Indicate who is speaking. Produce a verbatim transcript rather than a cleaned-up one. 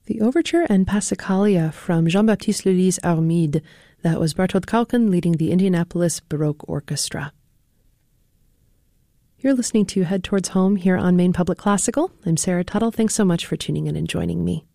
Speaker 1: The Overture and Passacaglia from Jean-Baptiste Lully's Armide. That was Barthold Kauken leading the Indianapolis Baroque Orchestra. You're listening to Head Towards Home here on Maine Public Classical. I'm Sarah Tuttle. Thanks so much for tuning in and joining me.